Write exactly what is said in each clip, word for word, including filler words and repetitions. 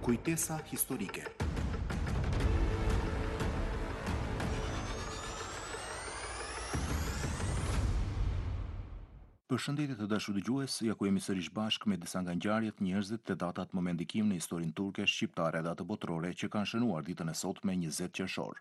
Kujtesa historike. Përshëndetje të dashur dëgjues, ja ku jemi sërish bashkë me disa nga ngjarjet, njerëzit dhe datat më me ndikim në historinë turke, shqiptare dhe atë botërore që kanë shënuar ditën e sotme njëzet qershor.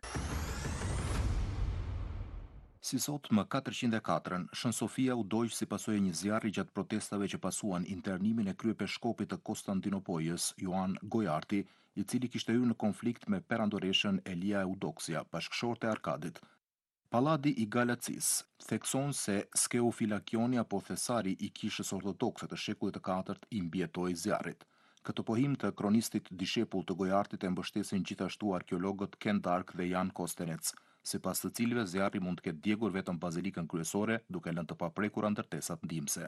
Si sot, më katërqind e katër, Shën Sofia u dojq si pasojë e një zjarri gjatë protestave që pasuan internimin e kryepeshkopit të Konstantinopojës, Ioan Gojarti, i cili kishte hyrë në konflikt me perandoreshën Elia Eudoksia, bashkëshorte e Arkadit. Palladi i Galacis thekson se Skeufilakioni apo thesari i kishës ortodokse të shekullit të katërt i mbjetoi zjarrit. Këtë pohim të kronistit dishepull të Gojartit e mbështesin gjithashtu arkeologët Ken Dark dhe Jan Kostenec, sipas të cilëve zjarri mund të ketë djegur vetëm bazilikën kryesore, duke lënë të paprekura ndërtesat ndihmëse.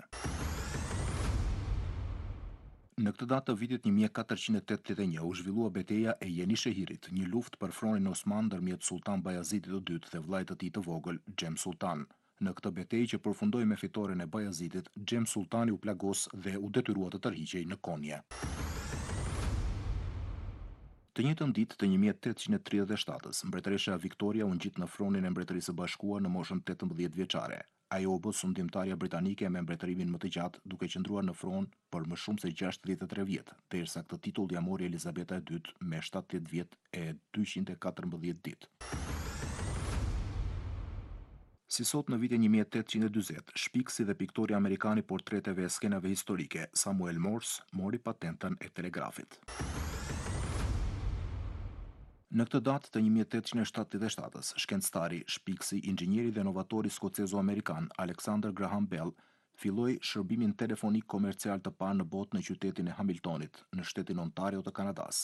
Në këtë datë të vitit një mijë e katërqind e tetëdhjetë e një u zhvillua betejë e Yenishehirit, një luftë për fronin osman ndërmjet Sultan Bayazidit të dytë dhe vllait të tij të vogël, Xhem Sultan. Në këtë betejë që përfundoi me fitoren e Bayazidit, Xhem Sultani u plagos dhe u detyrua të tërhiqej në Konje. Të njëjtën ditë të një mijë e tetëqind e tridhjetë e shtatës, mbretëresha Victoria u ngjit në fronin e Mbretërisë së Bashkuar në moshën tetëmbëdhjetë vjeçare. Ajo u bë sundimtarja britanike me mbretërimin më të gjatë, duke qëndruar në fron për më shumë se gjashtëdhjetë e tre vjet, derisa këtë titull ja mori Elizabeta e dytë me shtatëdhjetë vjet e dyqind e katërmbëdhjetë ditë. Si sot në vitin një mijë e tetëqind e dyzet, shpikësi dhe piktori amerikan i portreteve e skenave historike, Samuel Morse, mori patentën e telegrafit. Në këtë datë të një mijë e tetëqind e shtatëdhjetë e shtatës, shkencëtari, shpikësi, inxhinieri dhe inovatori skocezo-amerikan Alexander Graham Bell filloi shërbimin telefonik komercial të parë në botë në qytetin e Hamiltonit, në shtetin Ontario të Kanadas.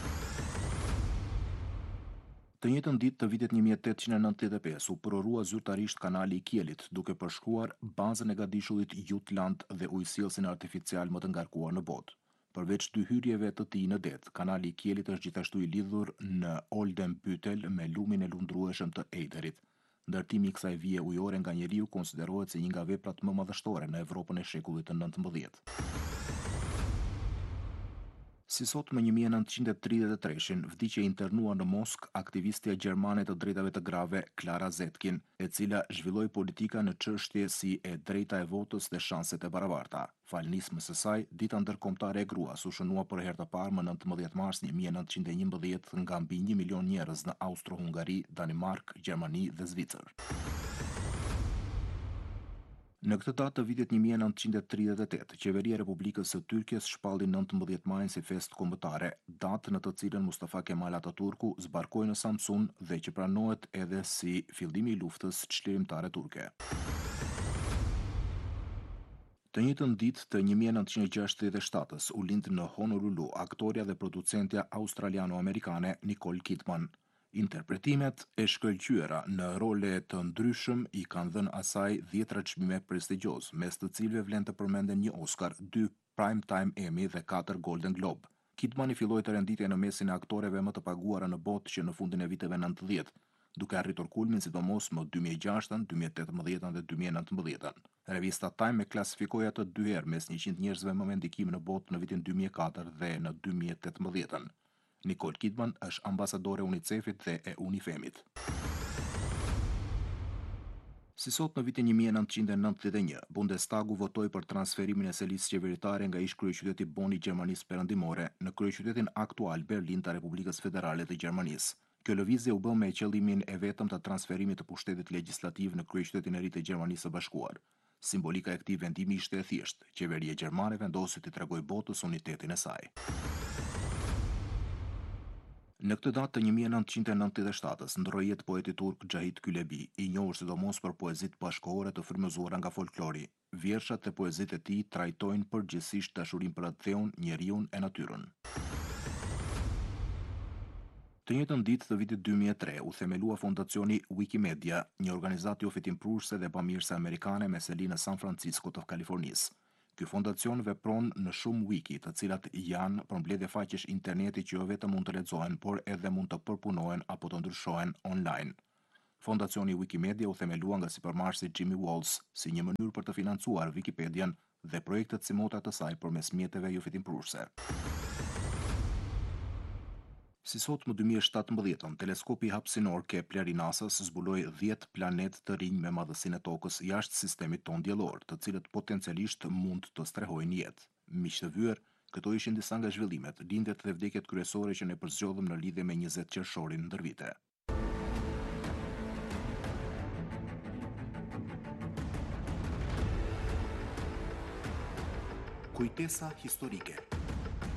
Të njëjtën ditë të vitit një mijë e tetëqind e nëntëdhjetë e pesë u përorua zyrtarisht kanali i Kielit, duke përshkruar bazën e gadishullit Jutland dhe ujësjellsin artificial më të ngarkuar në botë. Përveç dy hyrjeve të tij në det, kanali i Kielit është gjithashtu i lidhur në Oldenbytel me lumin e lundrueshëm të Eiderit. Ndërtimi i kësaj vije ujore nga njeriu konsiderohet si një nga veprat më madhështore në Evropën e shekullit të nëntëmbëdhjetë. Si sot më një mijë e nëntëqind e tridhjetë e tre, vdiqe e internuar në Moskë aktivistja gjermane të drejtave të grave Klara Zetkin, e cila zhvilloi politika në çështje si e drejta e votës dhe shanset e barabarta. Falënismës së saj, dita ndërkombëtare e gruas u shënua për herë të parë më nëntëmbëdhjetë mars një mijë e nëntëqind e njëmbëdhjetë nga mbi një milion njerëz në Austro-Hungari, Danimark, Gjermani dhe Zvicër. Në këtë datë të vitit një mijë e nëntëqind e tridhjetë e tetë, qeveria e Republikës së Tyrkjes shpalli nëntëmbëdhjetë majin si festë kombëtare, datë në të cilën Mustafa Kemal Atatürku zbarkoi në Samsun dhe që pranohet edhe si fillimi i luftës çlirimtare turke. Të njëjtën ditë të një mijë e nëntëqind e gjashtëdhjetë e shtatës u lind në Honolulu aktoria dhe producentja australiano-amerikane Nicole Kidman. Interpretimet e shkëlqyera në role të ndryshëm i kanë dhënë asaj dhjetra çmime prestigjioz, mes të cilëve vlen të përmenden një Oscar, dy Primetime Emmy dhe katër Golden Globe. Kidman i filloi të renditje në mesin e aktoreve më të paguara në botë që në fundin e viteve nëntëdhjetë, duke arritur kulmin sidomos më dy mijë e gjashtën, dy mijë e tetëmbëdhjetën dhe dy mijë e nëntëmbëdhjetën. Revista Time e klasifikoi atë dy herë mes njëqind njerëzve më me ndikim në botë në vitin dy mijë e katër dhe në dy mijë e tetëmbëdhjetën. Nicole Kidman është ambasadore e UNICEF-it dhe e UNIFEM-it. Si sot në vitin një mijë e nëntëqind e nëntëdhjetë e një, Bundestagu votoi për transferimin e selisë qeveritare nga ish kryeqyteti Bonn i Gjermanisë Perëndimore në kryeqytetin aktual Berlin të Republikës Federale të Gjermanisë. Kjo lëvizje u bë me qëllimin e vetëm të transferimit të pushtetit legjislativ në kryeqytetin e ri të Gjermanisë së Bashkuar. Simbolika e këtij vendimi ishte e thjeshtë. Qeveria e gjermane vendosi të tregojë botës unitetin e saj. Në këtë datë të një mijë e nëntëqind e nëntëdhjetë e shtatës, ndroi jetë poeti turk Xhahit Kylebi, i njohur sidomos për poezitë bashkëkohore të frymëzuara nga folklori. Vjershat dhe poezitë e tij trajtojnë përgjithsisht dashurinë për atë theun, njeriun e natyrën. Të njëjtën ditë të vitit dy mijë e tre u themelua fondacioni Wikimedia, një organizatë joftetimpruese dhe bamirëse amerikane me seli në San Francisco të Kalifornisë. Ky fondacion vepron në shumë wiki, të cilat janë përmbledhje faqesh interneti që jo vetëm mund të lexohen, por edhe mund të përpunohen apo të ndryshohen online. Fondacioni Wikimedia u themelua nga sipërmarrësi Jimmy Wales si një mënyrë për të financuar Wikipedian dhe projektet si mota të saj përmes mjeteve joftetimpruese. Si sot më dy mijë e shtatëmbëdhjetë, teleskopi hapësinor Kepler i NASA-s zbuloi dhjetë planet të rinj me madhësinë e Tokës jashtë sistemit tonë diellor, të cilët potencialisht mund të strehojnë jetë. Miq të vyer, këto ishin disa nga zhvillimet, lindjet dhe vdekjet kryesore që ne përzgjodhëm në lidhje me njëzet qershorin ndër vite. Kujtesa historike.